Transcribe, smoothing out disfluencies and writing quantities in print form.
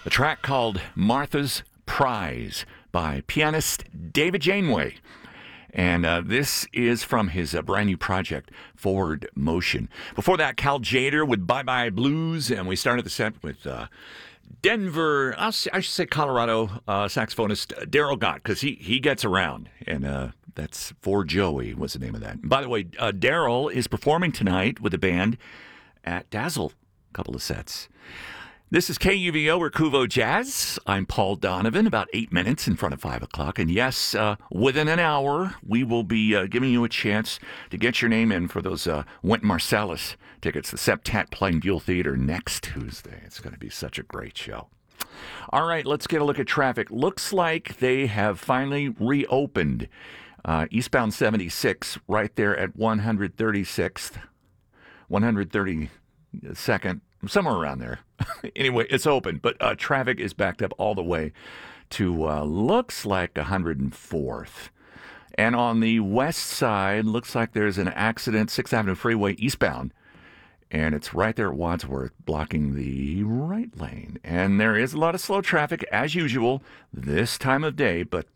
A track called Martha's Prize by pianist David Janeway. And this is from his brand new project, Forward Motion. Before that, Cal Tjader with Bye Bye Blues. And we started the set with Denver, I should say Colorado saxophonist Daryl Gott, because he gets around. And that's For Joey was the name of that. By the way, Daryl is performing tonight with the band at Dazzle, a couple of sets. This is KUVO or Kuvo Jazz. I'm Paul Donovan, about 8 minutes in front of 5 o'clock. And yes, within an hour, we will be giving you a chance to get your name in for those Wynton Marsalis tickets, the Septet playing Buell Theater next Tuesday. It's going to be such a great show. All right, let's get a look at traffic. Looks like they have finally reopened eastbound 76 right there at 136th, 132nd, somewhere around there. Anyway, it's open, but traffic is backed up all the way to looks like 104th. And on the west side, looks like there's an accident, 6th Avenue Freeway eastbound, and it's right there at Wadsworth, blocking the right lane. And there is a lot of slow traffic, as usual, this time of day, but